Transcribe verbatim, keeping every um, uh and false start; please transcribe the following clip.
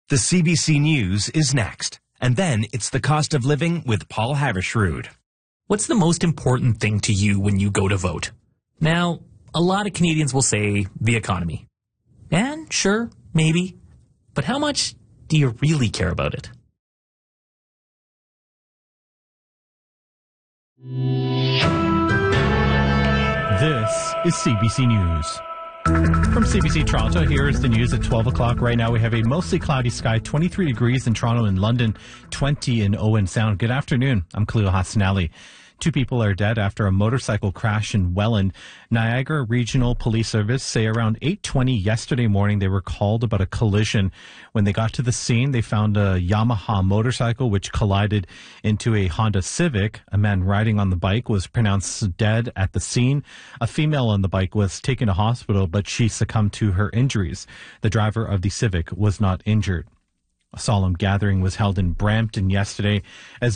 The C B C News is next. And then it's the cost of living with Paul Havershrud. What's the most important thing to you when you go to vote? Now, a lot of Canadians will say the economy. And sure, maybe. But how much do you really care about it? This is C B C News. From C B C Toronto, here is the news at twelve o'clock. Right now we have a mostly cloudy sky, twenty-three degrees in Toronto and London, twenty in Owen Sound. Good afternoon. I'm Khalil Hassanali. Two people are dead after a motorcycle crash in Welland. Niagara Regional Police Service say around eight twenty yesterday morning they were called about a collision. When they got to the scene, they found a Yamaha motorcycle which collided into a Honda Civic. A man riding on the bike was pronounced dead at the scene. A female on the bike was taken to hospital, but she succumbed to her injuries. The driver of the Civic was not injured. A solemn gathering was held in Brampton yesterday as